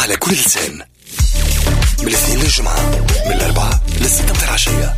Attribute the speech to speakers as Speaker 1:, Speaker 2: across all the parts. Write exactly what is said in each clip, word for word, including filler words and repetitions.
Speaker 1: على كل لسان من الاثنين للجمعة من الأربعة للستة متاع العشية.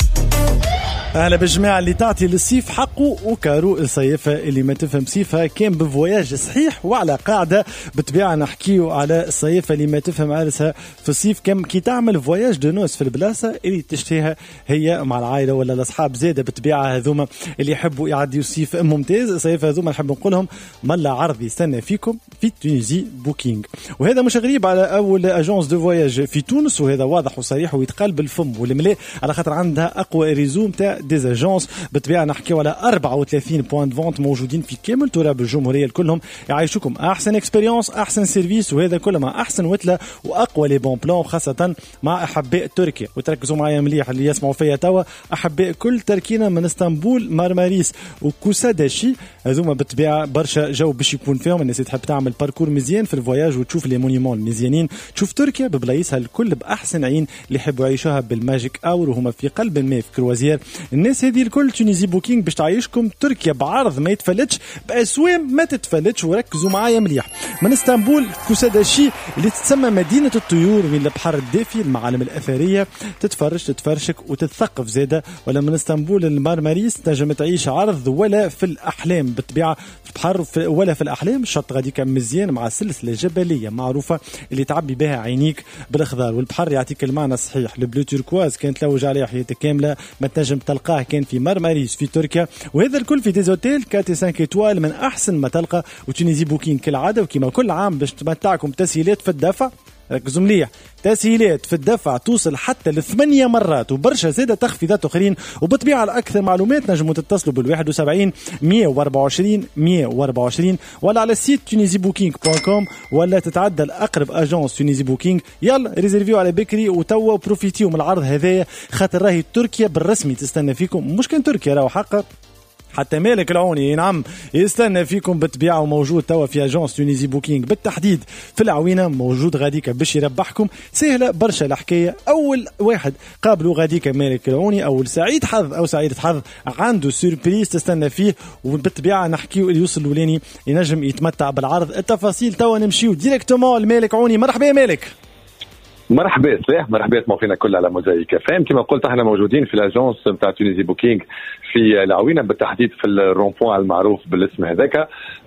Speaker 2: أهلا بالجماعة اللي تعطي للصيف حقه وكارو الصيفة اللي ما تفهم صيفها كان بفواياج صحيح. وعلى قاعدة بتبيع نحكيو على الصيفة اللي ما تفهم عرسها في الصيف كم كي تعمل فواياج دو نوس في البلاصة اللي تشتيها هي مع العائلة ولا الأصحاب زادة بتبيعها هذوما اللي يحبوا يعديوا الصيف ممتاز. الصيف هذوما نحب نقولهم ملا عرض يستنى فيكم في تونيزي بوكينج. وهذا مش غريب على أول أجونس دو فواياج في تونس، وهذا واضح وصريح ويتقال بالفم والملاء على خاطر عندها أقوى ريزوم تاع ديزاجونس. بتبيع نحكي على أربعة وثلاثين بوينت فونت موجودين في كامل تراب الجمهورية الكلهم يعيشوكم أحسن اكسبيريونس أحسن سيرفيس، وهذا كله مع أحسن وتلة وأقوى لي بون بلان خاصة مع أحباء تركيا. وتركزوا معايا مليح اللي يسمعوا فيا توا، أحباء كل تركينا من اسطنبول مارماريس وكوساداشي هذوما بتبيع برشا جو باش يكون فيهم الناس تحب تعمل باركور مزيان في الفواياج وتشوف لي مونيمون المزيانين، تشوف تركيا ببلايصها الكل بأحسن عين اللي يحبوا يعيشوها بالماجيك اور وهما في قلب الماء في كروازير. الناس هذه الكل تونيزي بوكينج باش تعيشكم تركيا بعرض ما يتفلتش بأسوام ما تتفلتش. وركزوا معايا مليح، من اسطنبول كوساداشي اللي تتسمى مدينة الطيور من البحر الدافي المعالم الأثرية تتفرج تتفرشك وتتثقف زادة، ولا من اسطنبول المارماريس تنجم تعيش عرض ولا في الأحلام بتبيع في البحر ولا في الأحلام. الشط غادي كان مزيان مع سلسلة جبلية معروفة اللي تعبي بها عينيك بالأخضر، والبحر يعطيك المعنى الصحيح. البلو توركواز كانت لوج عليه حياتك كاملة ما تنجم تلقاه كان في مارماريس في تركيا، وهذا الكل في ديزوتيل كاتي خمسة إيطوال من أحسن ما تلقى. وتونيزي بوكين كالعادة وكما كل عام باش تمتعكم تسهيلات في الدفع. ركزوا مليح، تسهيلات في الدفع توصل حتى لثمانية مرات وبرشا زادة تخفيضات أخرين. وبطبيعة على أكثر معلومات نجموا تتصلوا بالواحد وسبعين مية وأربعة وعشرين مية وأربعة وعشرين ولا على السيت تونيزي بوكينج بوان كوم ولا تتعدى الأقرب أجانس تونيزي بوكينج. يلا ريزيرفيو على بكري وتوا بروفيتيو من العرض هذايا خاطر راهي تركيا بالرسمي تستنى فيكم. مش كان تركيا راهو حقا حتى مالك العوني نعم يستنى فيكم بتبيعه موجود توا في اجونس تونيزي بوكينج بالتحديد في العوينه موجود غاديك باش يربحكم. سهله برشا الحكايه. اول واحد قابلوا غاديك مالك العوني اول سعيد حظ او سعيده حظ عنده سوربريز تستنى فيه وبالطبيعه نحكيو اللي يوصل الاولاني ينجم يتمتع بالعرض. التفاصيل توا نمشيو ديريكتومون لمالك عوني. مرحبا يا مالك.
Speaker 3: مرحبا صلاح، مرحبا موفينا كل على موزايك فاهم. كما قلت احنا موجودين في الاجونس نتاع تونيزي بوكينج في العوينه بالتحديد في الرونبوان المعروف بالاسم هذاك.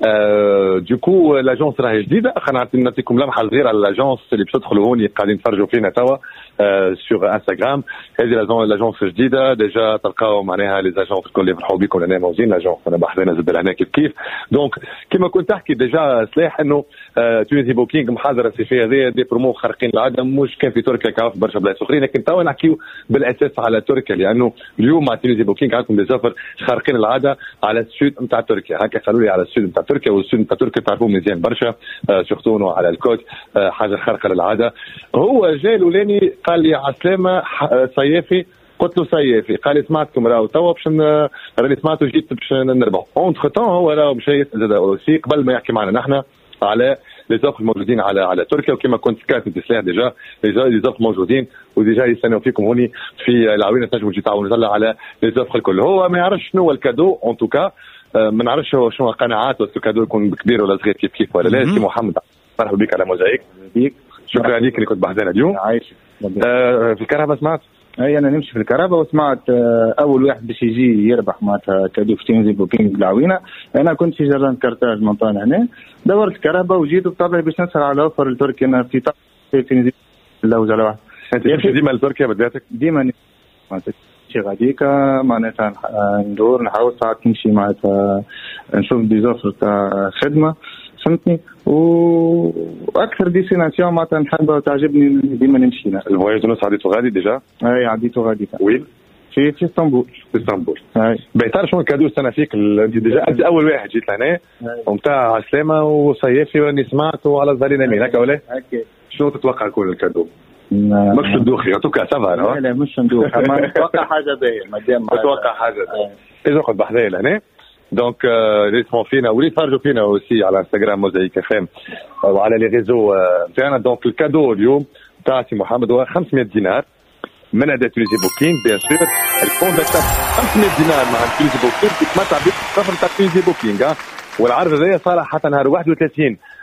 Speaker 3: آه دوكو الاجونس راهي جديده، خلينا نعطيكم لمحه صغيره على الاجونس اللي باش تدخلوا هوني قاعدين تفرجوا فينا توا آه سور انستغرام. هذه الاجونس جديده ديجا تلقاو معناها لي اجونس الكل اللي يفرحوا بكم لنا موزين الاجونس انا بحثنا زاد هنا كيف كيف. دونك كما كنت تحكي ديجا سلاح انه آه تونيزي بوكينج محاضره الصيفيه هذه دي برومو خارقين العاده مش كان في تركيا كان في برشا بلايص اخرين، لكن توا نحكيو بالاساس على تركيا لانه اليوم مع تونيزي بوكينج عندكم دي زفر خارقين العاده على السود نتاع تركيا. هكا قالوا لي على السود نتاع تركيا، والسود نتاع تركيا تعرفوه مزيان برشا آه سورتو على الكوت آه حاجه خارقه للعاده. هو جاي الاولاني قال لي عسلامه صيافي، قلت له صيافي، قال لي سمعتكم راهو توا باش راني سمعته جيت باش نربح. اونتر تون هو راهو مشى زاد اوسي قبل ما يحكي معنا نحن على لي زوف الموجودين على على تركيا. وكما كنت كاتب سلاح ديجا لي زوف موجودين وديجا يستناو فيكم هوني في العوينه تنجموا تجي تعاونوا نطلع على لي زوف الكل. هو ما يعرفش شنو هو الكادو اون توكا، ما نعرفش شنو قناعاته الكادو يكون كبير ولا صغير كيف كيف ولا لا. سي محمد مرحبا بك على موزايك. شكرا لك اللي كنت بحثنا اليوم.
Speaker 4: عايش
Speaker 3: آه في الكهرباء سمعت؟
Speaker 4: اي انا نمشي في الكهرباء وسمعت اول واحد باش يجي يربح معناتها كادو في تونيزي بوكينج بالعوينه. انا كنت في جران كارتاج منطقه هنا دورت الكهرباء وجيت بطبعي باش نسال على اوفر لتركيا. انا في في تونيزي اللوز على واحد.
Speaker 3: انت تمشي ديما لتركيا بذاتك؟
Speaker 4: ديما معناتها شي غاديكا معناتها ندور نحاول ساعات نمشي معناتها نشوف دي زوفر تاع خدمه فهمتني. واكثر ديستيناسيون معناتها نحب تعجبني ديما نمشي لها.
Speaker 3: الفواياج نص عديتو غادي ديجا؟
Speaker 4: اي عديتو غادي.
Speaker 3: وين؟
Speaker 4: في في اسطنبول.
Speaker 3: في اسطنبول.
Speaker 4: اي
Speaker 3: بيتعرف شنو الكادو استنى فيك انت ديجا انت اول واحد جيت لهنا ومتاع عسلامه وصيافي راني سمعت وعلى الظهرين يمين هكا ولا؟
Speaker 4: هكا.
Speaker 3: شنو تتوقع يكون الكادو؟ ماكش ندوخي توكا سافا.
Speaker 4: لا لا مش ندوخ ما نتوقع حاجه باهيه مادام
Speaker 3: نتوقع حاجه اذا قد بحذايا لهنا. دونك اللي يسمعوا فينا واللي يتفرجوا فينا اوسي على انستغرام موزايك اف ام وعلى لي ريزو تاعنا. دونك الكادو اليوم تاع سي محمد هو خمسمية دينار من اداه تونيزي بوكينج بيان سور. الكونت تاع خمسمية دينار مع تونيزي بوكينج تتمتع بالسفر تاع تونيزي بوكينج. والعرض هذا صار حتى نهار واحد وثلاثين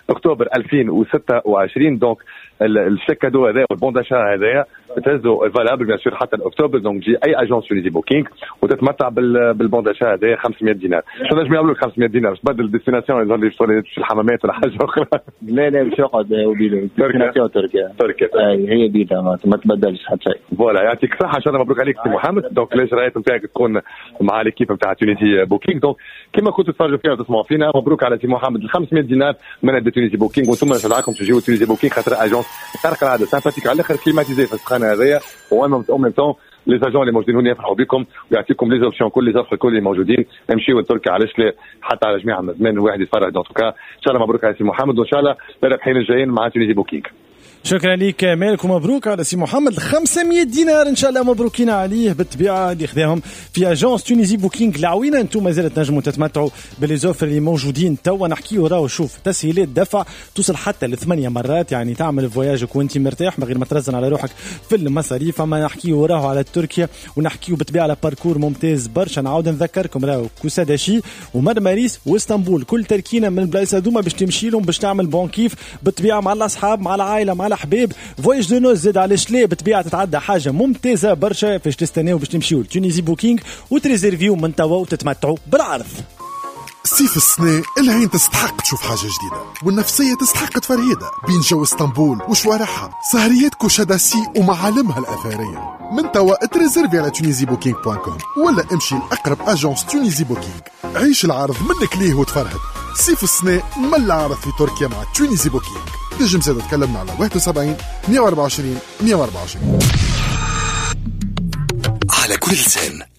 Speaker 3: اكتوبر ألفين وستة وعشرين. دونك الشيك كادو هذا والبون داشا هذايا بتهزو فالابل بيان سور حتى اكتوبر. دونك جي اي اجونس تونيزي بوكينغ وتتمتع بالبون داشا هذايا خمسمية دينار. شو نجم يعملوا خمسمية دينار؟ باش تبدل الديستيناسيون اللي في الحمامات ولا حاجه اخرى؟
Speaker 4: لا لا مش يقعد وبيلو ديستيناسيون تركيا.
Speaker 3: تركيا
Speaker 4: هي بيتا ما تبدلش حتى شيء.
Speaker 3: فوالا يعطيك الصحه ان شاء الله. مبروك عليك سي محمد. دونك الاجراءات نتاعك تكون مع ليكيب نتاع تونيزي بوكينغ. دونك كما كنتوا تتفرجوا فينا وتسمعوا فينا مبروك على سي محمد ال خمسمية دينار من تونيزي بوكينغ. وانتم نشجعكم تجيو تونيزي بوكينغ خاطر اجونس خارقه العاده سامباتيك على الاخر كليماتيزي في السخانه هذايا. وان ميم طون لي زاجون اللي موجودين هنا يفرحوا بكم ويعطيكم لي زوبسيون كل لي زوفر كل اللي موجودين. نمشيو لتركيا علاش لا حتى على جميع الزمان الواحد يتفرج. دونك ان شاء الله مبروك على سي محمد وان شاء الله الربحين الجايين مع تونيزي بوكينغ.
Speaker 2: شكرا لك مالك ومبروك على سي محمد خمسمية دينار ان شاء الله مبروكين عليه بالطبيعه اللي خذاهم في اجونس تونيزي بوكينغ العوينه. انتم مازالت نجموا تتمتعوا بالليزوفر اللي موجودين توا نحكيو. راهو شوف تسهيلات دفع توصل حتى لثمانية مرات يعني تعمل فواياجك وانت مرتاح من غير ما ترزن على روحك في المصاريف. اما نحكيو راهو على تركيا ونحكيو بالطبيعه على باركور ممتاز برشا. نعاود نذكركم راهو كوساداشي ومرماريس واسطنبول كل تركينا من البلايص هذوما باش تمشي لهم باش تعمل بون كيف بالطبيعه مع الاصحاب مع العائله مع الحباب. فوايج دو نوز زاد على شلي بالطبيعه تتعدى حاجه ممتازه برشا فاش تستناو باش تمشيو لتونيزي بوكينغ وتريزيرفيو من توا وتتمتعوا بالعرض.
Speaker 5: صيف السنة العين تستحق تشوف حاجة جديدة والنفسية تستحق تفرهيدة بين جو اسطنبول وشوارعها سهريات كوشاداسي ومعالمها الأثرية. من توا تريزيرفي على تونيزي بوكينغ بوان كوم ولا امشي لأقرب أجونس تونيزي بوكينغ. عيش العرض منك ليه وتفرهد. صيف السنة من العرض في تركيا مع تونيزي بوكينغ. تنجم زاد تكلمنا على واحد وسبعين مية وأربعة وعشرين مية وأربعة وعشرين.
Speaker 1: على كل لسان